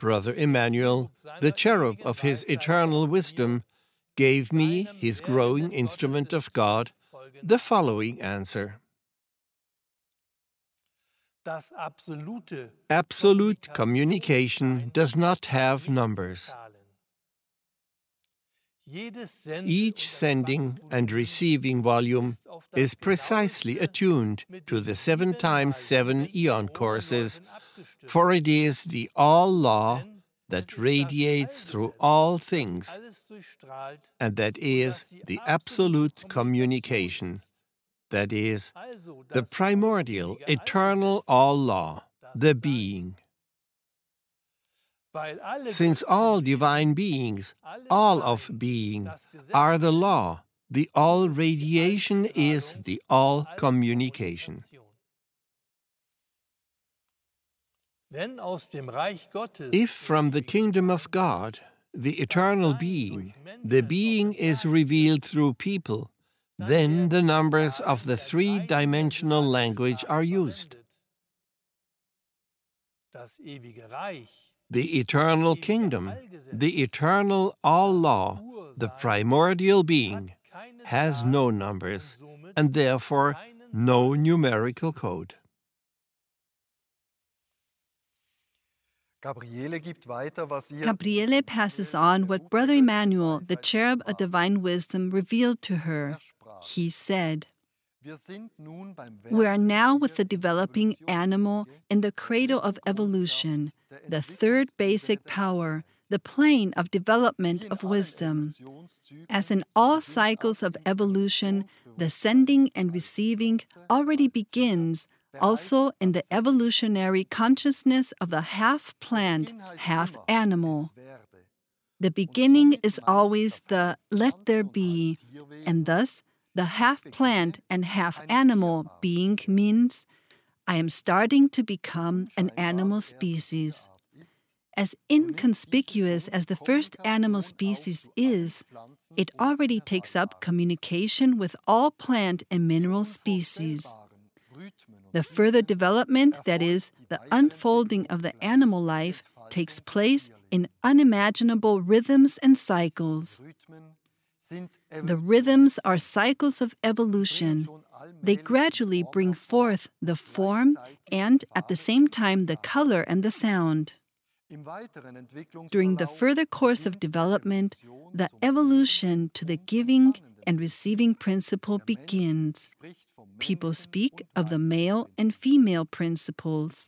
Brother Emmanuel, the cherub of his eternal wisdom, gave me, his growing instrument of God, the following answer. Absolute communication does not have numbers. Each sending and receiving volume is precisely attuned to the 7 times 7 eon courses, for it is the all-law that radiates through all things, and that is the absolute communication, that is, the primordial, eternal all-law, the being. Since all divine beings, all of being, are the law, the all-radiation is the all-communication. If from the kingdom of God, the eternal being, the being is revealed through people, then the numbers of the 3-dimensional language are used. The eternal kingdom, the eternal all-law, the primordial being, has no numbers, and therefore no numerical code. Gabriele passes on what Brother Emmanuel, the cherub of divine wisdom, revealed to her. He said, "We are now with the developing animal in the cradle of evolution, the 3rd basic power, the plane of development of wisdom. As in all cycles of evolution, the sending and receiving already begins, also in the evolutionary consciousness of the half-plant, half-animal. The beginning is always the 'let there be,' and thus the half-plant and half-animal being means, I am starting to become an animal species. As inconspicuous as the first animal species is, it already takes up communication with all plant and mineral species. The further development, that is, the unfolding of the animal life, takes place in unimaginable rhythms and cycles. The rhythms are cycles of evolution. They gradually bring forth the form and, at the same time, the color and the sound. During the further course of development, the evolution to the giving and receiving principle begins. People speak of the male and female principles.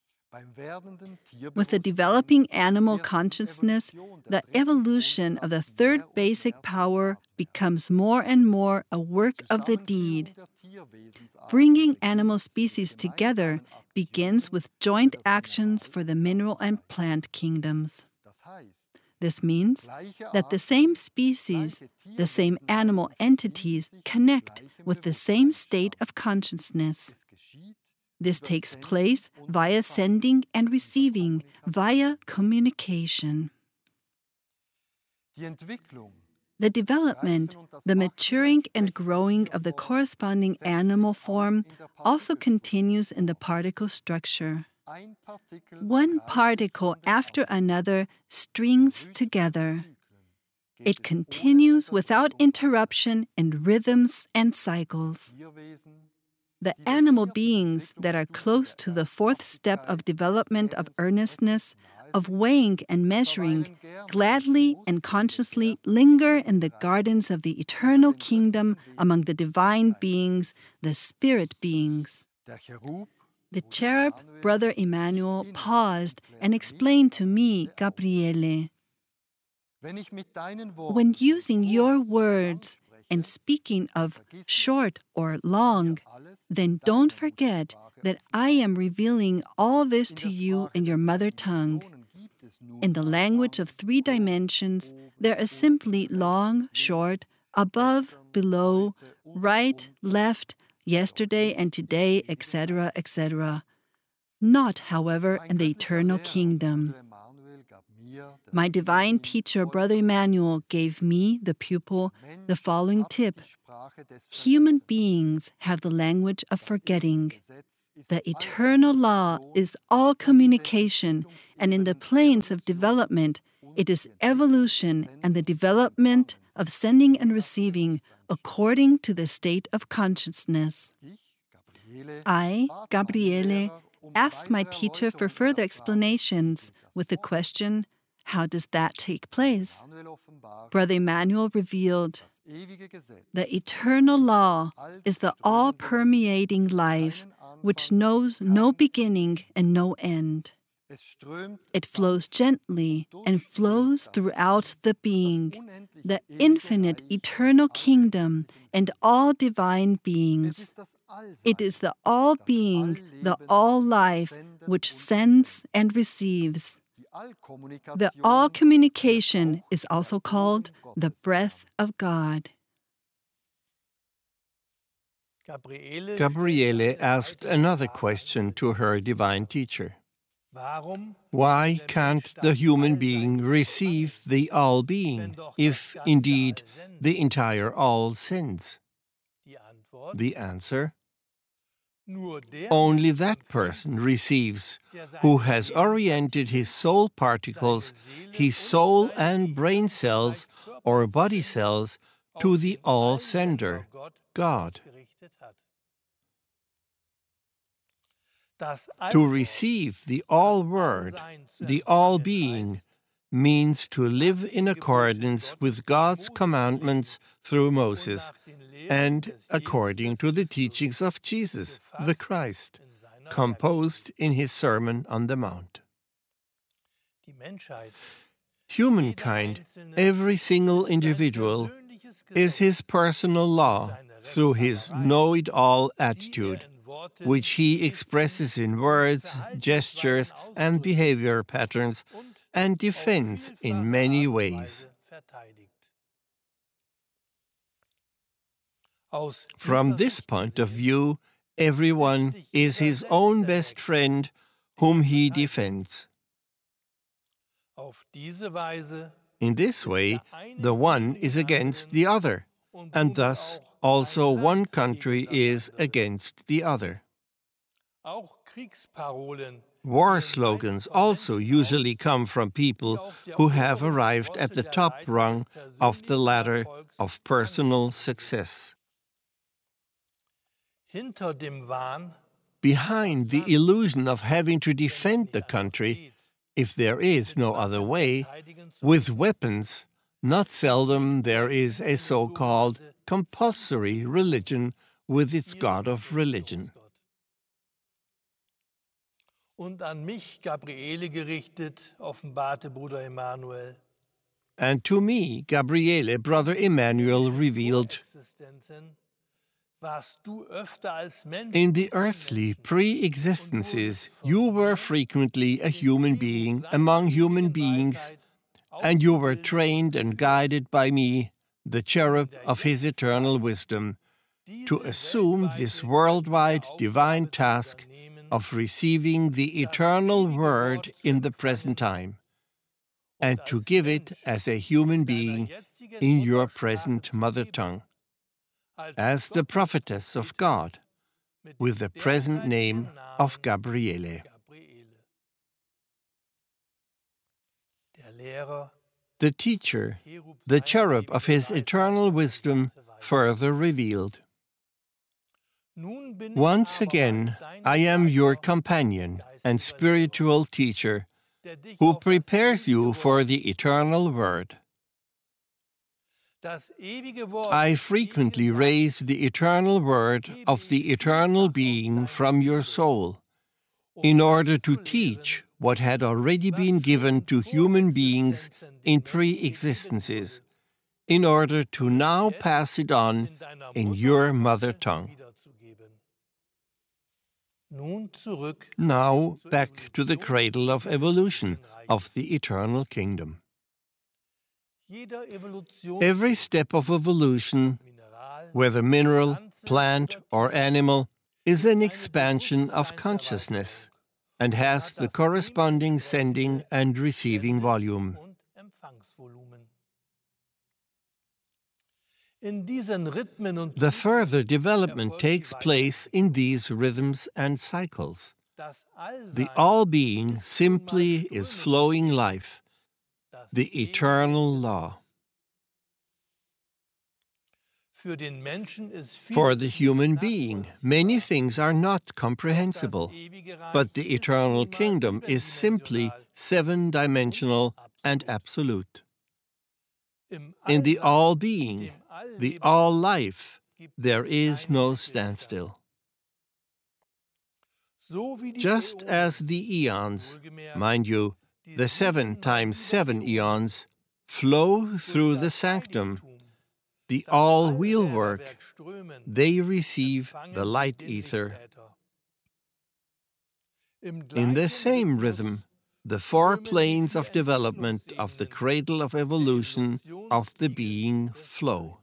With the developing animal consciousness, the evolution of the 3rd basic power becomes more and more a work of the deed. Bringing animal species together begins with joint actions for the mineral and plant kingdoms. This means that the same species, the same animal entities connect with the same state of consciousness. This takes place via sending and receiving, via communication. The development, the maturing and growing of the corresponding animal form also continues in the particle structure. One particle after another strings together. It continues without interruption in rhythms and cycles. The animal beings that are close to the 4th step of development of earnestness, of weighing and measuring, gladly and consciously linger in the gardens of the eternal kingdom among the divine beings, the spirit beings. The cherub, Brother Emmanuel, paused and explained to me, Gabriele, when using your words and speaking of short or long, then don't forget that I am revealing all this to you in your mother tongue. In the language of 3 dimensions, there is simply long, short, above, below, right, left, yesterday and today, etc., etc. Not, however, in the eternal kingdom. My divine teacher, Brother Emmanuel, gave me, the pupil, the following tip. Human beings have the language of forgetting. The eternal law is all communication, and in the planes of development, it is evolution and the development of sending and receiving according to the state of consciousness. I, Gabriele, asked my teacher for further explanations with the question, how does that take place? Brother Emmanuel revealed, the eternal law is the all-permeating life which knows no beginning and no end. It flows gently and flows throughout the being, the infinite eternal kingdom and all divine beings. It is the all-being, the all-life, which sends and receives. The all-communication is also called the breath of God. Gabriele asked another question to her divine teacher. Why can't the human being receive the all-being, if indeed the entire all sends? The answer: only that person receives who has oriented his soul particles, his soul and brain cells or body cells, to the all-sender, God. To receive the all-word, the all-being, means to live in accordance with God's commandments through Moses and according to the teachings of Jesus, the Christ, composed in his Sermon on the Mount. Humankind, every single individual, is his personal law through his know-it-all attitude, which he expresses in words, gestures, and behavior patterns, and defends in many ways. From this point of view, everyone is his own best friend whom he defends. In this way, the one is against the other, and thus also one country is against the other. War slogans also usually come from people who have arrived at the top rung of the ladder of personal success. Behind the illusion of having to defend the country, if there is no other way, with weapons, not seldom there is a so-called compulsory religion with its God of religion. And to me, Gabriele, Brother Emmanuel revealed, in the earthly pre-existences, you were frequently a human being among human beings, and you were trained and guided by me, the cherub of his eternal wisdom, to assume this worldwide divine task of receiving the eternal word in the present time, and to give it as a human being in your present mother tongue, as the prophetess of God, with the present name of Gabriele. The teacher, the cherub of his eternal wisdom, further revealed, once again, I am your companion and spiritual teacher, who prepares you for the eternal word. I frequently raise the eternal word of the eternal being from your soul, in order to teach what had already been given to human beings in pre-existences, in order to now pass it on in your mother tongue. Now back to the cradle of evolution of the eternal kingdom. Every step of evolution, whether mineral, plant, or animal, is an expansion of consciousness, and has the corresponding sending and receiving volume. The further development takes place in these rhythms and cycles. The all-being simply is flowing life, the eternal law. For the human being, many things are not comprehensible, but the eternal kingdom is simply seven-dimensional and absolute. In the all-being, the all-life, there is no standstill. Just as the eons, mind you, the 7 times 7 eons, flow through the sanctum, the all-wheelwork, they receive the light ether. In the same rhythm, the 4 planes of development of the cradle of evolution of the being flow.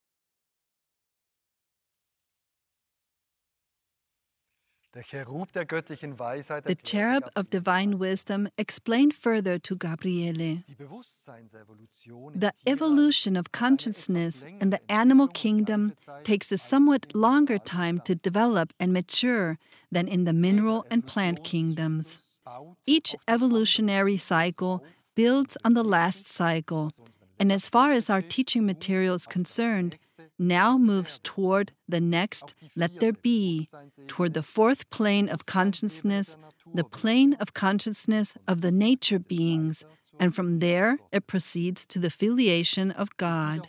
The cherub of divine wisdom explained further to Gabriele. The evolution of consciousness in the animal kingdom takes a somewhat longer time to develop and mature than in the mineral and plant kingdoms. Each evolutionary cycle builds on the last cycle, and as far as our teaching material is concerned, now moves toward the next let there be, toward the 4th plane of consciousness, the plane of consciousness of the nature beings, and from there it proceeds to the filiation of God.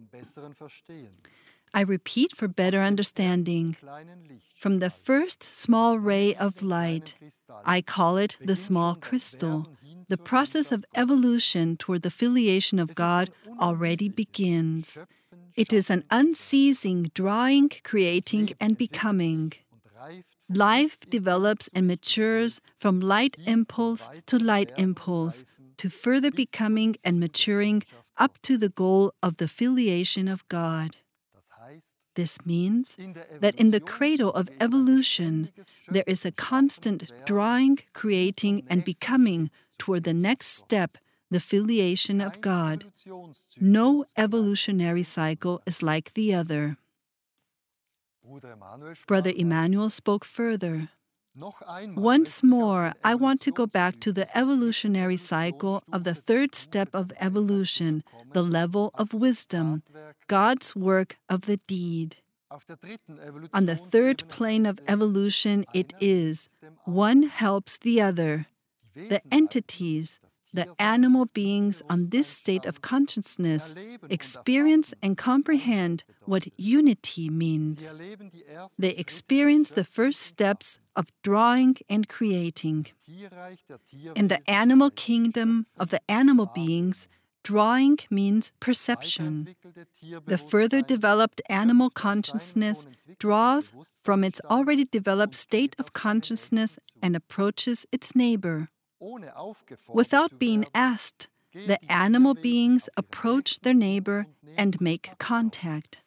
I repeat for better understanding. From the first small ray of light, I call it the small crystal, the process of evolution toward the filiation of God already begins. It is an unceasing drawing, creating, and becoming. Life develops and matures from light impulse to light impulse, to further becoming and maturing up to the goal of the filiation of God. This means that in the cradle of evolution, there is a constant drawing, creating, and becoming toward the next step, the filiation of God. No evolutionary cycle is like the other. Brother Emmanuel spoke further. Once more, I want to go back to the evolutionary cycle of the 3rd step of evolution, the level of wisdom, God's work of the deed. On the 3rd plane of evolution, it is one helps the other. The entities, the animal beings on this state of consciousness experience and comprehend what unity means. They experience the first steps of drawing and creating. In the animal kingdom of the animal beings, drawing means perception. The further developed animal consciousness draws from its already developed state of consciousness and approaches its neighbor. Without being asked, the animal beings approach their neighbor and make contact.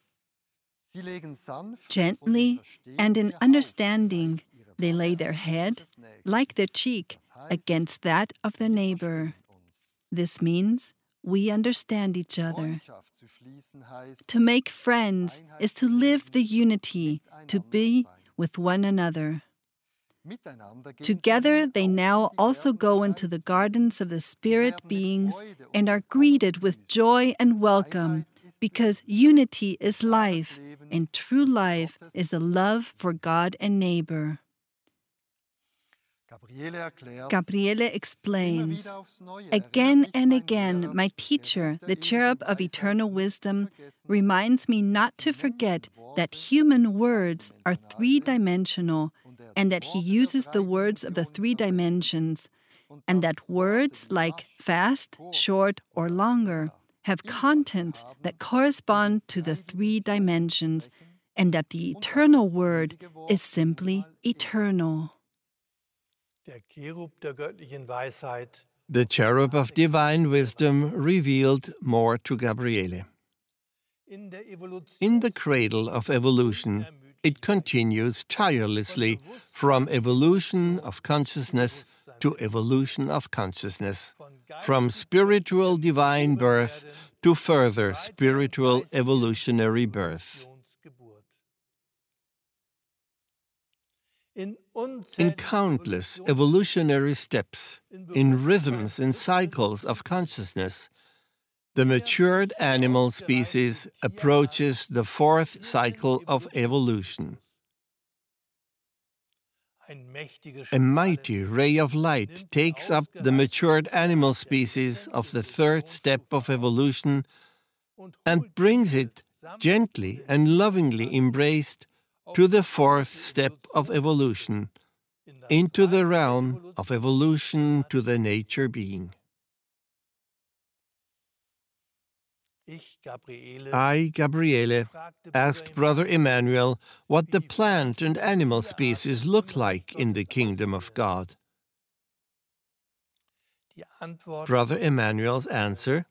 Gently and in understanding, they lay their head, like their cheek, against that of their neighbor. This means we understand each other. To make friends is to live the unity, to be with one another. Together they now also go into the gardens of the spirit beings and are greeted with joy and welcome, because unity is life, and true life is the love for God and neighbor. Gabriele explains, again and again, my teacher, the cherub of eternal wisdom, reminds me not to forget that human words are 3-dimensional, and that he uses the words of the 3 dimensions, and that words like fast, short, or longer have contents that correspond to the 3 dimensions, and that the eternal word is simply eternal. The cherub of divine wisdom revealed more to Gabriele. In the cradle of evolution, it continues tirelessly from evolution of consciousness to evolution of consciousness, from spiritual divine birth to further spiritual evolutionary birth. In countless evolutionary steps, in rhythms and cycles of consciousness, the matured animal species approaches the fourth cycle of evolution. A mighty ray of light takes up the matured animal species of the third step of evolution and brings it, gently and lovingly embraced, to the fourth step of evolution, into the realm of evolution to the nature being. I, Gabriele, asked Brother Emmanuel what the plant and animal species look like in the kingdom of God. Brother Emmanuel's answer: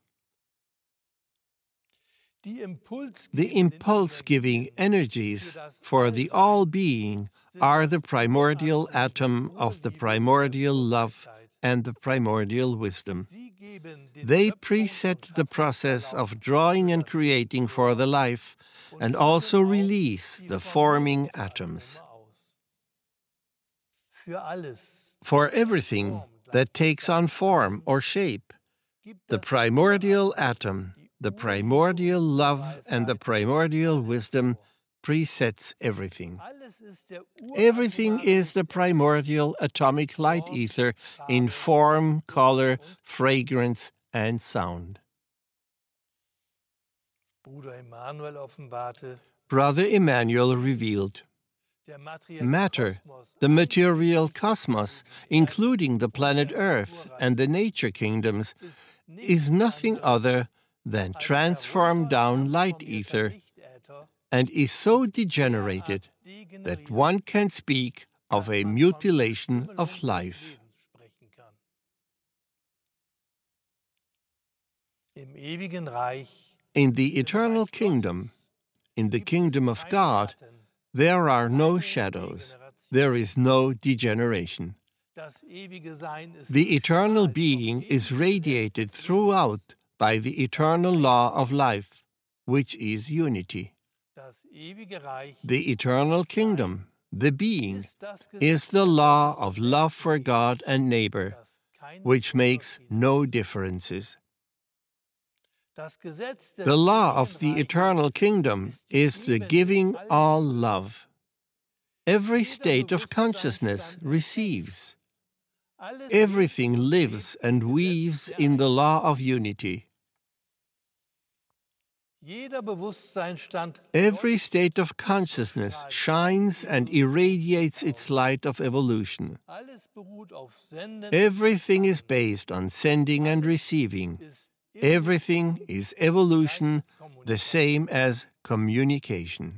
the impulse-giving energies for the all-being are the primordial atom of the primordial love and the primordial wisdom. They preset the process of drawing and creating for the life, and also release the forming atoms. For everything that takes on form or shape, the primordial atom, the primordial love, and the primordial wisdom presets everything. Everything is the primordial atomic light ether in form, color, fragrance, and sound. Brother Emmanuel revealed matter, the material cosmos, including the planet Earth and the nature kingdoms, is nothing other than transformed down light ether, and is so degenerated that one can speak of a mutilation of life. In the eternal kingdom, in the kingdom of God, there are no shadows, there is no degeneration. The eternal being is radiated throughout by the eternal law of life, which is unity. The eternal kingdom, the being, is the law of love for God and neighbor, which makes no differences. The law of the eternal kingdom is the giving all love. Every state of consciousness receives. Everything lives and weaves in the law of unity. Every state of consciousness shines and irradiates its light of evolution. Everything is based on sending and receiving. Everything is evolution, the same as communication.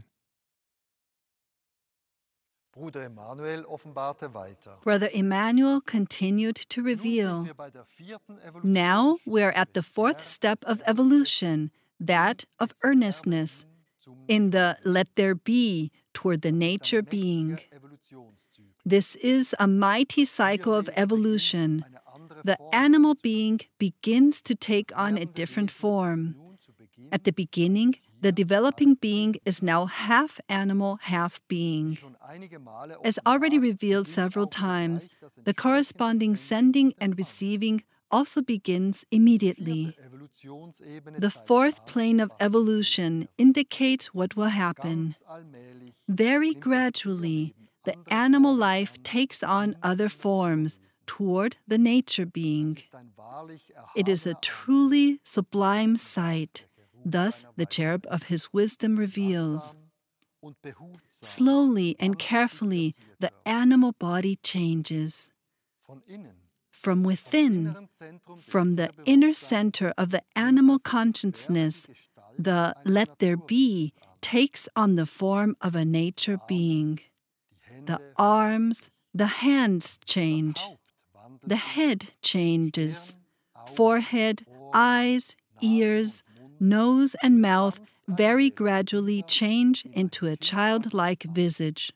Brother Emmanuel continued to reveal. Now we are at the fourth step of evolution, that of earnestness, in the let there be toward the nature being. This is a mighty cycle of evolution. The animal being begins to take on a different form. At the beginning, the developing being is now half animal, half being. As already revealed several times, the corresponding sending and receiving also begins immediately. The fourth plane of evolution indicates what will happen. Very gradually, the animal life takes on other forms toward the nature being. It is a truly sublime sight. Thus, the cherub of his wisdom reveals. Slowly and carefully, the animal body changes. From within, from the inner center of the animal consciousness, the let there be takes on the form of a nature being. The arms, the hands change. The head changes. Forehead, eyes, ears, nose and mouth very gradually change into a childlike visage.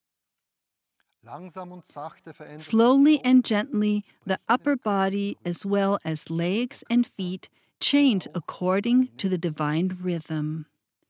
Slowly and gently, the upper body as well as legs and feet change according to the divine rhythm.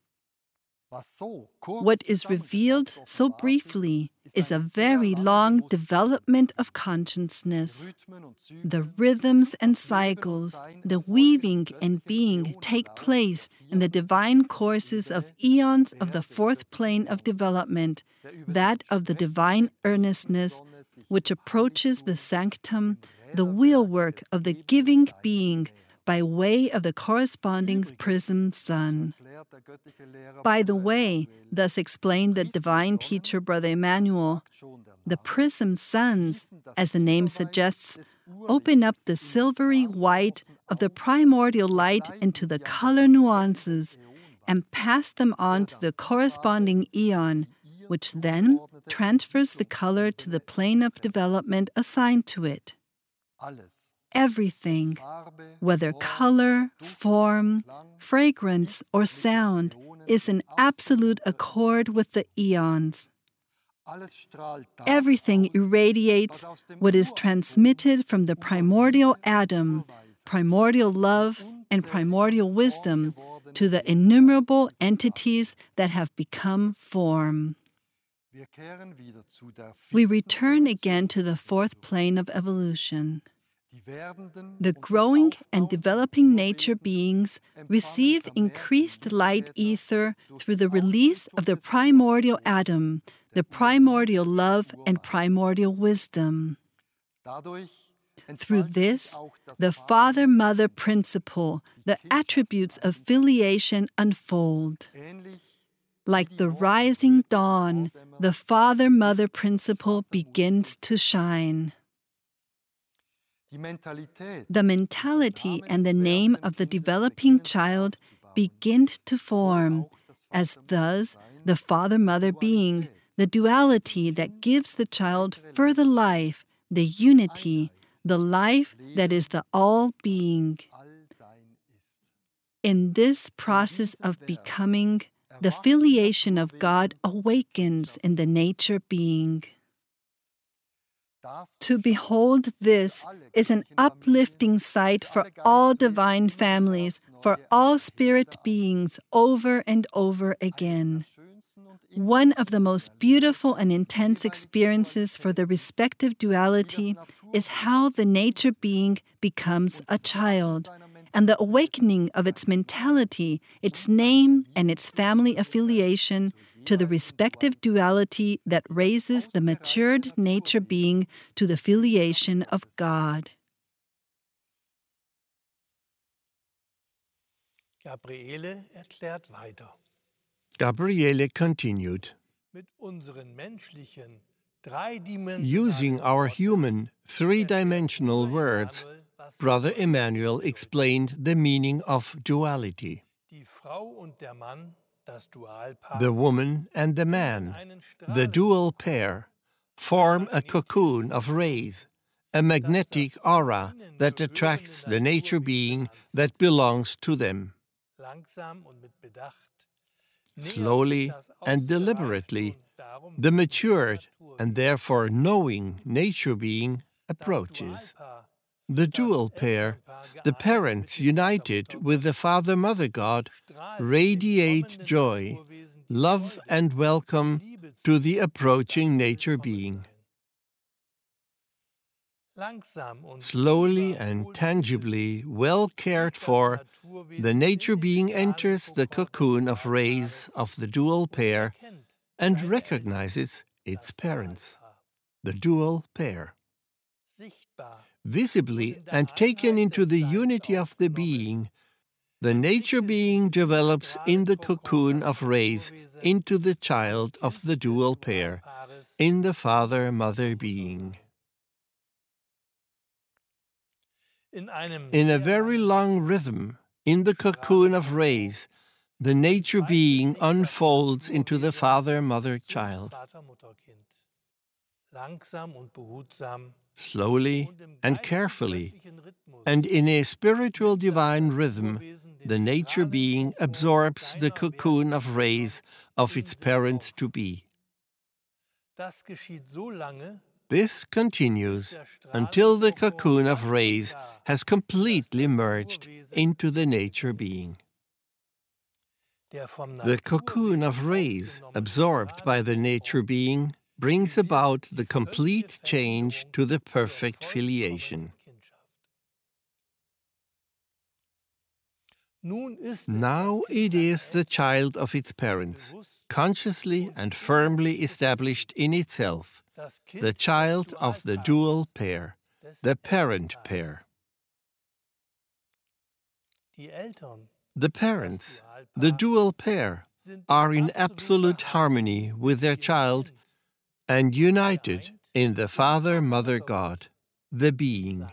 What is revealed so briefly is a very long development of consciousness. The rhythms and cycles, the weaving and being take place in the divine courses of eons of the fourth plane of development, that of the divine earnestness, which approaches the sanctum, the wheelwork of the giving being, by way of the corresponding prism sun. By the way, thus explained the divine teacher Brother Emmanuel, the prism suns, as the name suggests, open up the silvery white of the primordial light into the color nuances and pass them on to the corresponding eon, which then transfers the color to the plane of development assigned to it. Everything, whether color, form, fragrance, or sound, is in absolute accord with the eons. Everything irradiates what is transmitted from the primordial Adam, primordial love, and primordial wisdom to the innumerable entities that have become form. We return again to the fourth plane of evolution. The growing and developing nature beings receive increased light ether through the release of the primordial Adam, the primordial love and primordial wisdom. Through this, the father-mother principle, the attributes of filiation unfold. Like the rising dawn, the father-mother principle begins to shine. The mentality and the name of the developing child begin to form, as does the father-mother being, the duality that gives the child further life, the unity, the life that is the all-being. In this process of becoming, the filiation of God awakens in the nature being. To behold this is an uplifting sight for all divine families, for all spirit beings over and over again. One of the most beautiful and intense experiences for the respective duality is how the nature being becomes a child, and the awakening of its mentality, its name, and its family affiliation to the respective duality that raises the matured nature being to the filiation of God. Gabriele erklärt weiter. Gabriele continued. Using our human, three-dimensional words, Brother Emmanuel explained the meaning of duality. The woman and the man, the dual pair, form a cocoon of rays, a magnetic aura that attracts the nature being that belongs to them. Slowly and deliberately, the matured and therefore knowing nature being approaches. The dual pair, the parents united with the Father-Mother God, radiate joy, love and welcome to the approaching nature being. Slowly and tangibly, well cared for, the nature being enters the cocoon of rays of the dual pair and recognizes its parents, the dual pair. Visibly and taken into the unity of the being, the nature being develops in the cocoon of rays into the child of the dual pair, in the Father-Mother being. In a very long rhythm, in the cocoon of rays, the nature being unfolds into the Father-Mother child. Slowly and carefully, and in a spiritual divine rhythm, the nature being absorbs the cocoon of rays of its parents-to-be. This continues until the cocoon of rays has completely merged into the nature being. The cocoon of rays absorbed by the nature being brings about the complete change to the perfect filiation. Now it is the child of its parents, consciously and firmly established in itself, the child of the dual pair, the parent pair. The parents, the dual pair, are in absolute harmony with their child and united in the Father-Mother God, the being.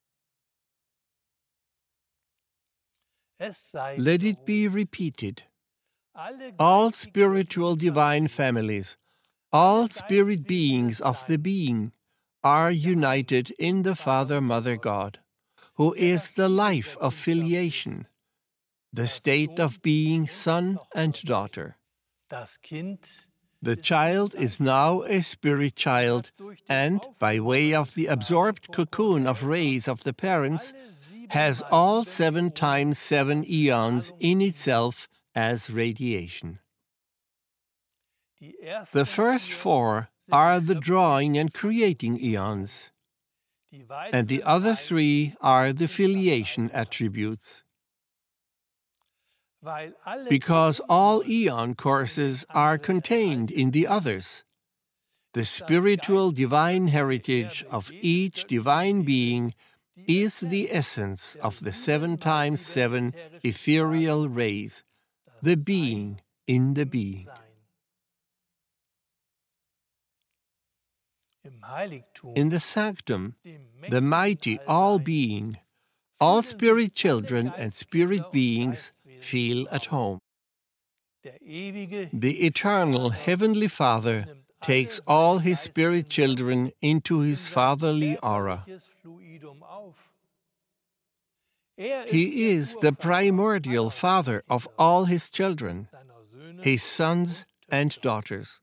Let it be repeated. All spiritual divine families, all spirit beings of the being, are united in the Father-Mother God, who is the life of filiation, the state of being son and daughter. The child is now a spirit child, and, by way of the absorbed cocoon of rays of the parents, has all 7 times 7 eons in itself as radiation. The first 4 are the drawing and creating eons, and the other 3 are the filiation attributes. Because all eon courses are contained in the others, the spiritual divine heritage of each divine being is the essence of the 7 times 7 ethereal rays, the being in the being. In the sanctum, the mighty all-being, all spirit children and spirit beings feel at home. The eternal Heavenly Father takes all his spirit children into his fatherly aura. He is the primordial Father of all his children, his sons and daughters.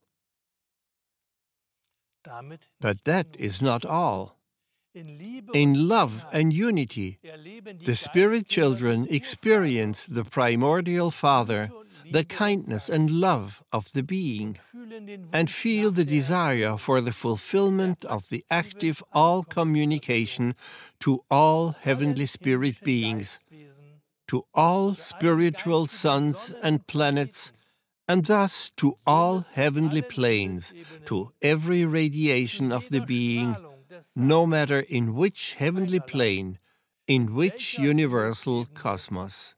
But that is not all. In love and unity, the spirit children experience the primordial Father, the kindness and love of the being, and feel the desire for the fulfillment of the active all-communication to all heavenly spirit beings, to all spiritual suns and planets, and thus to all heavenly planes, to every radiation of the being, no matter in which heavenly plane, in which universal cosmos.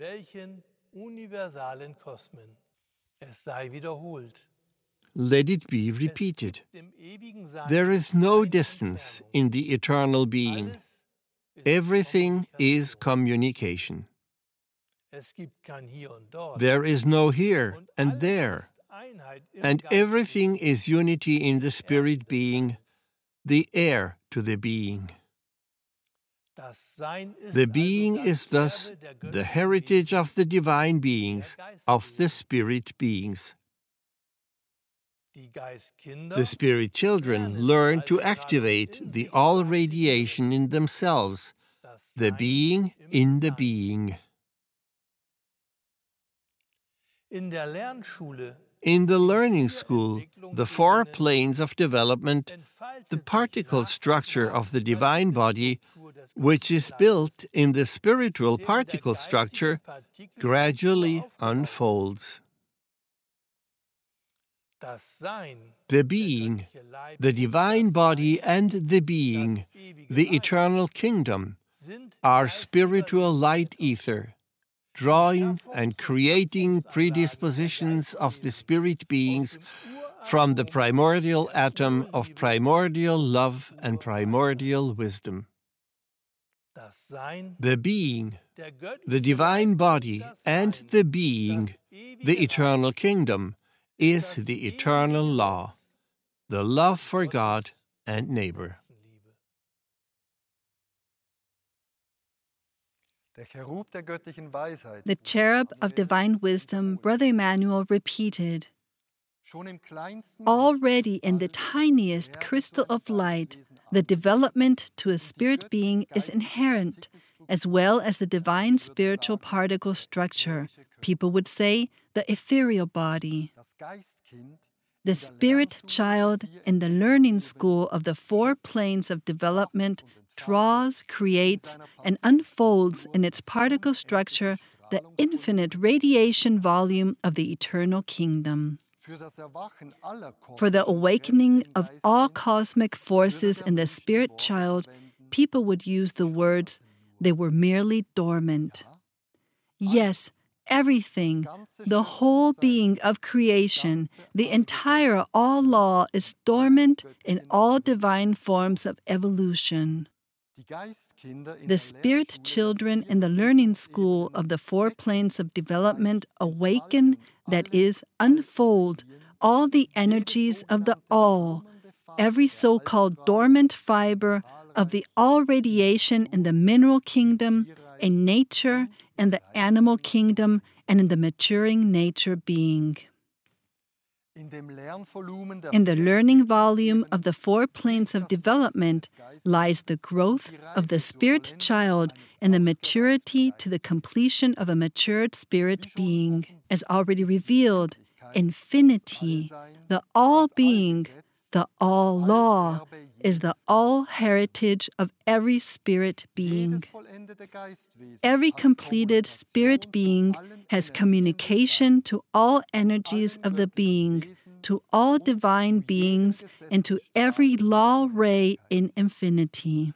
Let it be repeated. There is no distance in the eternal being. Everything is communication. There is no here and there, and everything is unity in the spirit being, the heir to the being. The being is thus the heritage of the divine beings, of the spirit beings. The spirit children learn to activate the all radiation in themselves, the being in the being. In the learning school, the 4 planes of development, the particle structure of the divine body, which is built in the spiritual particle structure, gradually unfolds. The being, the divine body and the being, the eternal kingdom, are spiritual light ether, drawing and creating predispositions of the spirit beings from the primordial atom of primordial love and primordial wisdom. The being, the divine body, and the being, the eternal kingdom, is the eternal law, the love for God and neighbor. The cherub of divine wisdom, Brother Emmanuel repeated, already in the tiniest crystal of light, the development to a spirit being is inherent, as well as the divine spiritual particle structure. People would say the ethereal body. The spirit child in the learning school of the 4 planes of development draws, creates, and unfolds in its particle structure the infinite radiation volume of the eternal kingdom. For the awakening of all cosmic forces in the spirit child, people would use the words, they were merely dormant. Yes, everything, the whole being of creation, the entire all law is dormant in all divine forms of evolution. The spirit children in the learning school of the 4 planes of development awaken, that is, unfold, all the energies of the all, every so-called dormant fiber of the all radiation in the mineral kingdom, in nature, in the animal kingdom, and in the maturing nature being. In the learning volume of the 4 planes of development lies the growth of the spirit child and the maturity to the completion of a matured spirit being. As already revealed, infinity, the all-being, the all-law, is the all-heritage of every spirit being. Every completed spirit being has communication to all energies of the being, to all divine beings, and to every law ray in infinity.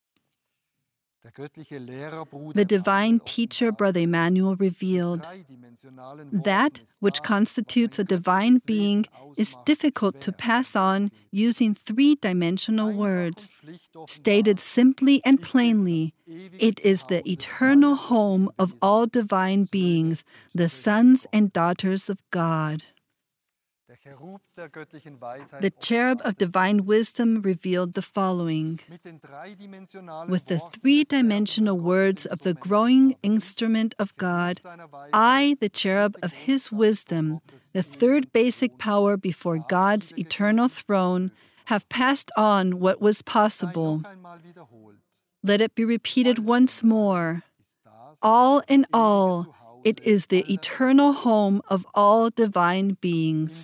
The divine teacher, Brother Emmanuel, revealed, that which constitutes a divine being is difficult to pass on using 3-dimensional words. Stated simply and plainly, it is the eternal home of all divine beings, the sons and daughters of God. The cherub of divine wisdom revealed the following. With the 3-dimensional words of the growing instrument of God, I, the cherub of His wisdom, the 3rd basic power before God's eternal throne, have passed on what was possible. Let it be repeated once more. All in all, it is the eternal home of all divine beings.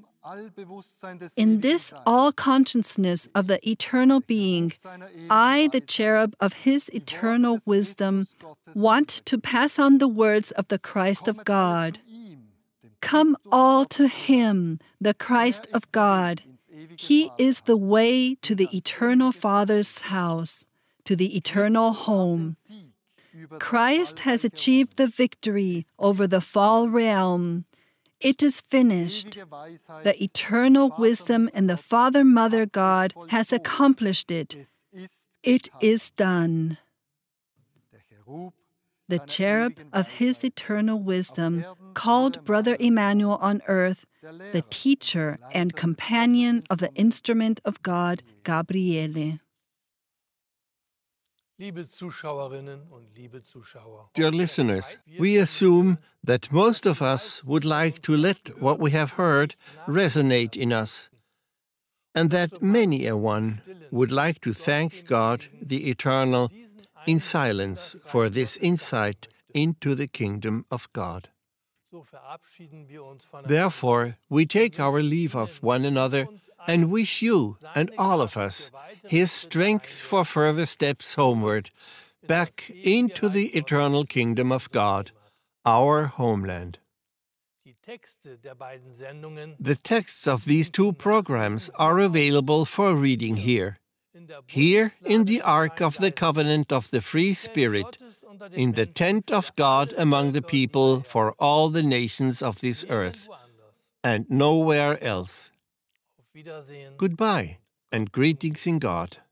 In this all-consciousness of the eternal being, I, the cherub of His eternal wisdom, want to pass on the words of the Christ of God. Come all to Him, the Christ of God. He is the way to the eternal Father's house, to the eternal home. Christ has achieved the victory over the fall realm. It is finished. The eternal wisdom in the Father, Mother, God has accomplished it. It is done. The cherub of His eternal wisdom called Brother Emmanuel on earth, the teacher and companion of the instrument of God, Gabriele. Dear listeners, we assume that most of us would like to let what we have heard resonate in us, and that many a one would like to thank God, the Eternal, in silence for this insight into the kingdom of God. Therefore, we take our leave of one another and wish you and all of us His strength for further steps homeward, back into the eternal kingdom of God, our homeland. The texts of these 2 programs are available for reading here in the Ark of the Covenant of the Free Spirit, in the tent of God among the people for all the nations of this earth, and nowhere else. Goodbye, and greetings in God.